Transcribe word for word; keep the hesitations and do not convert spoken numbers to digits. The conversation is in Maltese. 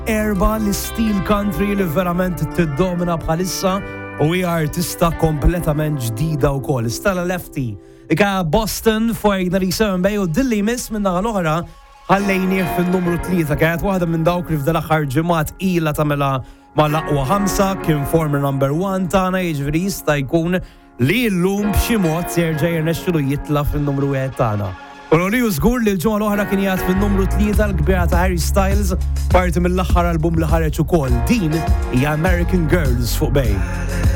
erba l-steel country li verament tiddomina bħalissa u hija artista kompletament ġdida wkoll. Stella Lefty. Ika Boston forty seven Bay u dilli miss minn naħa l-oħra ħallejnieh fin-numru tlieta kienet waħda minn dawk li f'dal aħħar ġimgħat ilha tagħmilha mal-aqwa ħamsa kien former number one tagħna jiġifieri jista' jkun li llum b'xi mod serġa' jirnexxielu jitla fin-numru wieħed tagħna. U l-għoliju żgur li l-ġimgħa l-oħra kien jgħid fin-numru tlieta l-kbira ta' Harry Styles parti mill-aħħar album li ħareġ ukoll. Din hija American Girls fuq Bay.